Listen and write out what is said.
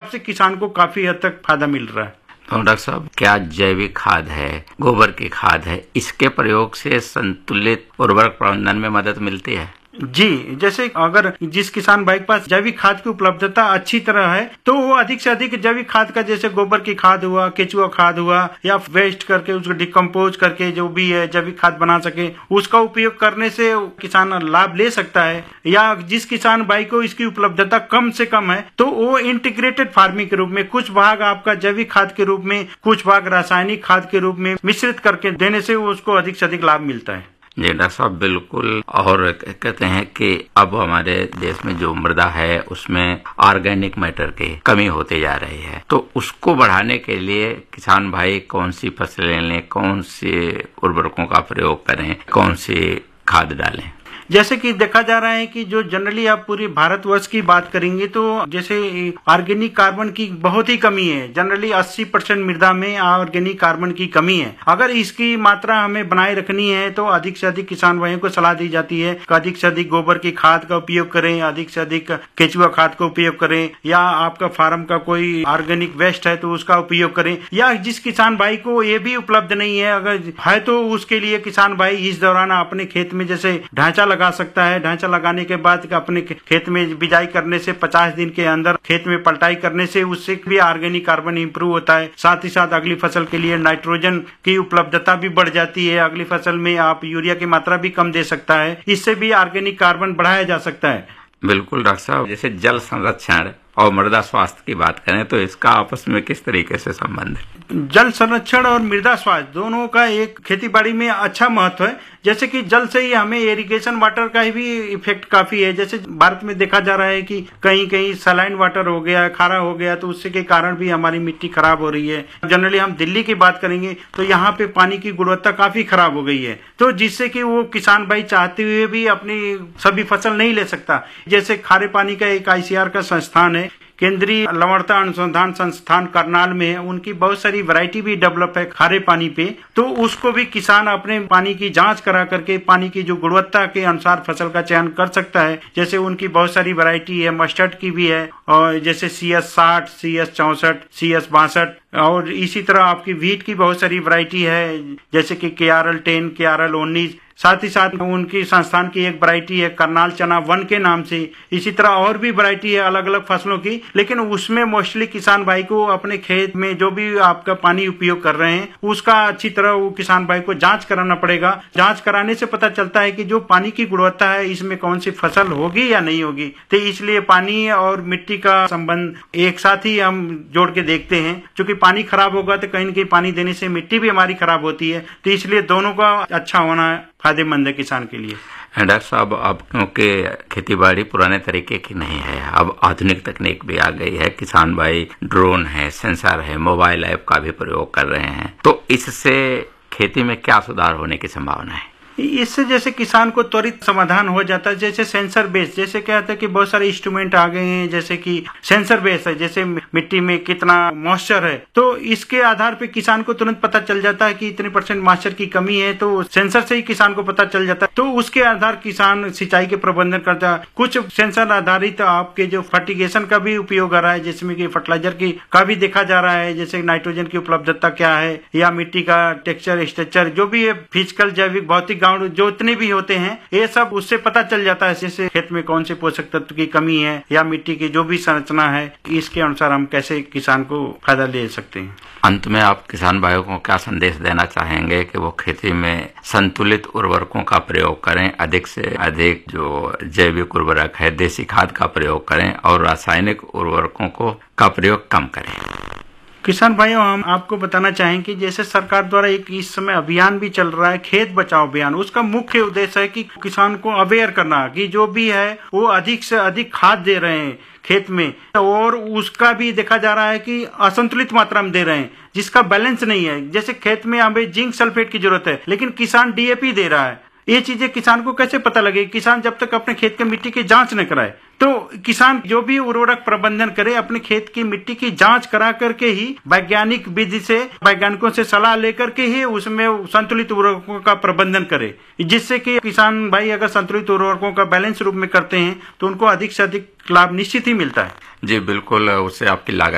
से किसान को काफी हद तक फायदा मिल रहा है। तो डॉक्टर साहब, क्या जैविक खाद है, गोबर की खाद है, इसके प्रयोग से संतुलित उर्वरक प्रबंधन में मदद मिलती है? जी, जैसे अगर जिस किसान भाई के पास जैविक खाद की उपलब्धता अच्छी तरह है तो वो अधिक से अधिक जैविक खाद का, जैसे गोबर की खाद हुआ, केचुआ खाद हुआ, या वेस्ट करके उसको डिकम्पोज करके जो भी है जैविक खाद बना सके, उसका उपयोग करने से किसान लाभ ले सकता है। या जिस किसान भाई को इसकी उपलब्धता कम से कम है तो वो इंटीग्रेटेड फार्मिंग के रूप में कुछ भाग आपका जैविक खाद के रूप में, कुछ भाग रासायनिक खाद के रूप में मिश्रित करके देने से उसको अधिक से अधिक लाभ मिलता है। जी डॉक्टर साहब, बिल्कुल। और कहते हैं कि अब हमारे देश में जो मृदा है उसमें ऑर्गेनिक मैटर की कमी होती जा रही है, तो उसको बढ़ाने के लिए किसान भाई कौन सी फसलें लें, कौन से उर्वरकों का प्रयोग करें, कौन सी खाद डालें? जैसे कि देखा जा रहा है कि जो जनरली आप पूरे भारतवर्ष की बात करेंगे तो जैसे ऑर्गेनिक कार्बन की बहुत ही कमी है। जनरली 80% मृदा में ऑर्गेनिक कार्बन की कमी है। अगर इसकी मात्रा हमें बनाए रखनी है तो अधिक से अधिक किसान भाइयों को सलाह दी जाती है कि अधिक से अधिक गोबर की खाद का उपयोग करें, अधिक से अधिक केचुआ खाद का उपयोग करें, या आपका फार्म का कोई ऑर्गेनिक वेस्ट है तो उसका उपयोग करें। या जिस किसान भाई को ये भी उपलब्ध नहीं है, अगर है तो उसके लिए किसान भाई इस दौरान अपने खेत में जैसे ढांचा लगा सकता है। ढांचा लगाने के बाद अपने खेत में बिजाई करने से 50 दिन के अंदर खेत में पलटाई करने से उससे भी ऑर्गेनिक कार्बन इंप्रूव होता है। साथ ही साथ अगली फसल के लिए नाइट्रोजन की उपलब्धता भी बढ़ जाती है। अगली फसल में आप यूरिया की मात्रा भी कम दे सकता है। इससे भी ऑर्गेनिक कार्बन बढ़ाया जा सकता है। बिल्कुल डॉक्टर साहब, जैसे जल संरक्षण और मृदा स्वास्थ्य की बात करें तो इसका आपस में किस तरीके से संबंध है? जल संरक्षण और मृदा स्वास्थ्य दोनों का एक खेतीबाड़ी में अच्छा महत्व है। जैसे कि जल से ही हमें इरिगेशन वाटर का भी इफेक्ट काफी है। जैसे भारत में देखा जा रहा है कि कहीं कहीं सलाइन वाटर हो गया, खारा हो गया, तो उससे के कारण भी हमारी मिट्टी खराब हो रही है। जनरली हम दिल्ली की बात करेंगे तो यहाँ पे पानी की गुणवत्ता काफी खराब हो गई है, तो जिससे कि वो किसान भाई चाहते हुए भी अपनी सभी फसल नहीं ले सकता। जैसे खारे पानी का एक ICAR का संस्थान है, केंद्रीय लवणता अनुसंधान संस्थान करनाल में है, उनकी बहुत सारी वैरायटी भी डेवलप है खारे पानी पे। तो उसको भी किसान अपने पानी की जांच करा करके पानी की जो गुणवत्ता के अनुसार फसल का चयन कर सकता है। जैसे उनकी बहुत सारी वैरायटी है, मस्टर्ड की भी है, और जैसे CS60, CS64, CS62, और इसी तरह आपकी व्हीट की बहुत सारी वैरायटी है, जैसे कि KRL10, KRL19। साथ ही साथ उनकी संस्थान की एक वैरायटी है करनाल चना 1 के नाम से। इसी तरह और भी वैरायटी है अलग अलग फसलों की, लेकिन उसमें मोस्टली किसान भाई को अपने खेत में जो भी आपका पानी उपयोग कर रहे हैं उसका अच्छी तरह वो किसान भाई को जांच कराना पड़ेगा। जांच कराने से पता चलता है कि जो पानी की गुणवत्ता है इसमें कौन सी फसल होगी या नहीं होगी। तो इसलिए पानी और मिट्टी का संबंध एक साथ ही हम जोड़ के देखते हैं। क्योंकि पानी खराब होगा तो कहीं न कहीं पानी देने से मिट्टी भी हमारी खराब होती है, तो इसलिए दोनों का अच्छा होना फायदेमंद है किसान के लिए। डॉक्टर साहब, अब क्योंकि खेतीबाड़ी पुराने तरीके की नहीं है, अब आधुनिक तकनीक भी आ गई है, किसान भाई ड्रोन है, सेंसर है, मोबाइल ऐप का भी प्रयोग कर रहे हैं, तो इससे खेती में क्या सुधार होने की संभावना है? इससे जैसे किसान को त्वरित समाधान हो जाता है। जैसे सेंसर बेस, जैसे क्या होता है कि बहुत सारे इंस्ट्रूमेंट आ गए हैं, जैसे कि सेंसर बेस है, जैसे मिट्टी में कितना मॉइस्चर है, तो इसके आधार पे किसान को तुरंत पता चल जाता है कि इतने % मॉइस्चर की कमी है, तो सेंसर से ही किसान को पता चल जाता है। तो उसके आधार किसान सिंचाई के प्रबंधन करता है। कुछ सेंसर आधारित आपके जो फर्टिगेशन का भी उपयोग कर रहा है, जिसमें कि फर्टिलाइजर की का भी देखा जा रहा है, जैसे नाइट्रोजन की उपलब्धता क्या है, या मिट्टी का टेक्सचर स्ट्रक्चर, जो भी है फिजिकल जैविक भौतिक जो इतने भी होते हैं, ये सब उससे पता चल जाता है। जैसे खेत में कौन से पोषक तत्व की कमी है या मिट्टी की जो भी संरचना है, इसके अनुसार हम कैसे किसान को फायदा ले सकते हैं। अंत में आप किसान भाइयों को क्या संदेश देना चाहेंगे कि वो खेती में संतुलित उर्वरकों का प्रयोग करें, अधिक से अधिक जो जैविक उर्वरक है, देसी खाद का प्रयोग करें, और रासायनिक उर्वरकों का प्रयोग कम करें? किसान भाइयों, हम आपको बताना चाहेंगे जैसे सरकार द्वारा एक इस समय अभियान भी चल रहा है, खेत बचाओ अभियान। उसका मुख्य उद्देश्य है कि किसान को अवेयर करना कि जो भी है वो अधिक से अधिक खाद दे रहे हैं खेत में, और उसका भी देखा जा रहा है कि असंतुलित मात्रा में दे रहे हैं, जिसका बैलेंस नहीं है। जैसे खेत में हमें जिंक सल्फेट की जरूरत है, लेकिन किसान DAP दे रहा है। ये चीजें किसान को कैसे पता लगे? किसान जब तक अपने खेत के मिट्टी की जांच न कराए, तो किसान जो भी उर्वरक प्रबंधन करे अपने खेत की मिट्टी की जांच करा करके ही, वैज्ञानिक विधि से, वैज्ञानिकों से सलाह लेकर के ही उसमें संतुलित उर्वरकों का प्रबंधन करे। जिससे कि किसान भाई अगर संतुलित उर्वरकों का बैलेंस रूप में करते हैं तो उनको अधिक से अधिक लाभ निश्चित ही मिलता है। जी बिल्कुल, उससे आपकी लागत